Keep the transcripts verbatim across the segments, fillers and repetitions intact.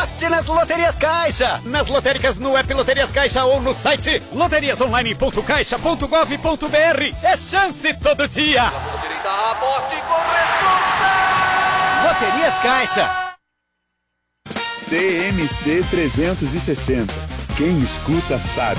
Aposte nas Loterias Caixa. Nas lotéricas no app Loterias Caixa ou no site loterias online ponto caixa ponto gov ponto br. É chance todo dia. Aposte com responsa. Loterias Caixa. T M C trezentos e sessenta. Quem escuta sabe.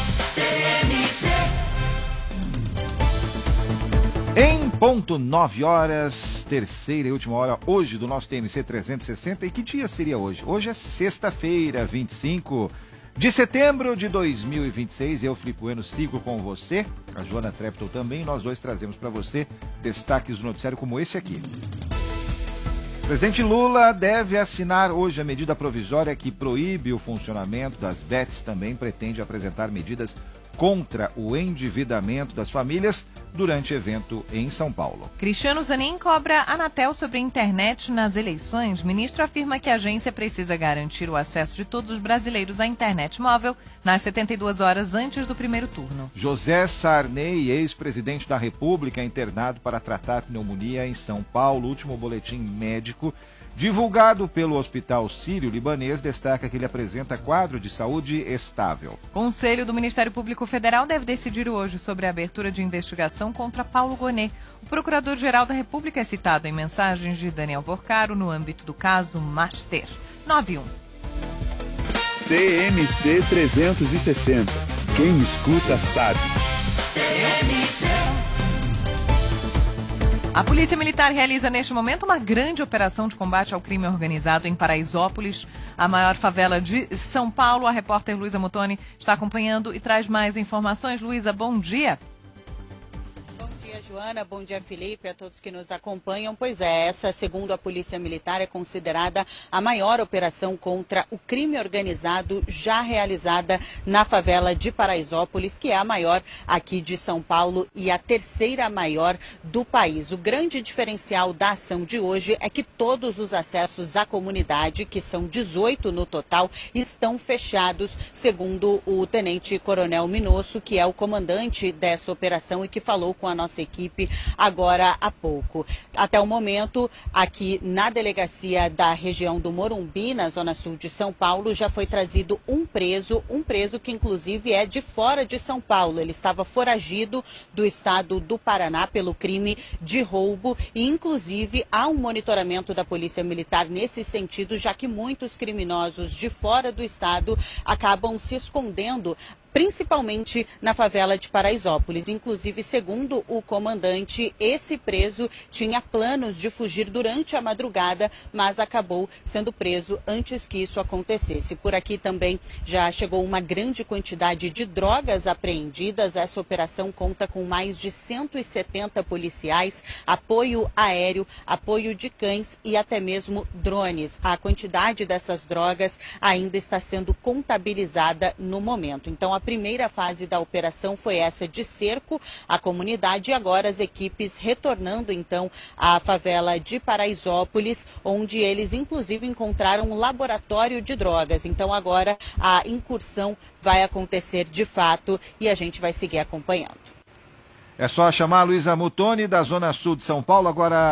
Em ponto nove horas, terceira e última hora hoje do nosso T M C trezentos e sessenta. E que dia seria hoje? Hoje é sexta-feira, vinte e cinco de setembro de dois mil e vinte e seis. Eu, Filipe Bueno, sigo com você. A Joana Treptow também. Nós dois trazemos para você destaques do noticiário como esse aqui. O presidente Lula deve assinar hoje a medida provisória que proíbe o funcionamento das B E Ts. Também pretende apresentar medidas contra o endividamento das famílias durante evento em São Paulo. Cristiano Zanin cobra a Anatel sobre a internet nas eleições. O ministro afirma que a agência precisa garantir o acesso de todos os brasileiros à internet móvel nas setenta e duas horas antes do primeiro turno. José Sarney, ex-presidente da República, é internado para tratar pneumonia em São Paulo. O último boletim médico divulgado pelo Hospital Sírio-Libanês destaca que ele apresenta quadro de saúde estável. Conselho do Ministério Público Federal deve decidir hoje sobre a abertura de investigação contra Paulo Gonet. O Procurador-Geral da República é citado em mensagens de Daniel Porcaro no âmbito do caso Master. nove um. T M C trezentos e sessenta. Quem escuta sabe. A Polícia Militar realiza neste momento uma grande operação de combate ao crime organizado em Paraisópolis, a maior favela de São Paulo. A repórter Luísa Muttoni está acompanhando e traz mais informações. Luísa, bom dia. Joana, bom dia, Felipe, a todos que nos acompanham. Pois é, essa, segundo a Polícia Militar, é considerada a maior operação contra o crime organizado já realizada na favela de Paraisópolis, que é a maior aqui de São Paulo e a terceira maior do país. O grande diferencial da ação de hoje é que todos os acessos à comunidade, que são dezoito no total, estão fechados, segundo o tenente-coronel Minosso, que é o comandante dessa operação e que falou com a nossa equipe agora há pouco. Até o momento, aqui na delegacia da região do Morumbi, na zona sul de São Paulo, já foi trazido um preso, um preso que inclusive é de fora de São Paulo. Ele estava foragido do estado do Paraná pelo crime de roubo e inclusive há um monitoramento da Polícia Militar nesse sentido, já que muitos criminosos de fora do estado acabam se escondendo, principalmente na favela de Paraisópolis. Inclusive, segundo o comandante, esse preso tinha planos de fugir durante a madrugada, mas acabou sendo preso antes que isso acontecesse. Por aqui também já chegou uma grande quantidade de drogas apreendidas. Essa operação conta com mais de cento e setenta policiais, apoio aéreo, apoio de cães e até mesmo drones. A quantidade dessas drogas ainda está sendo contabilizada no momento. Então, a A primeira fase da operação foi essa de cerco à comunidade e agora as equipes retornando então à favela de Paraisópolis, onde eles inclusive encontraram um laboratório de drogas. Então agora a incursão vai acontecer de fato e a gente vai seguir acompanhando. É só chamar a Luísa Muttoni da Zona Sul de São Paulo agora.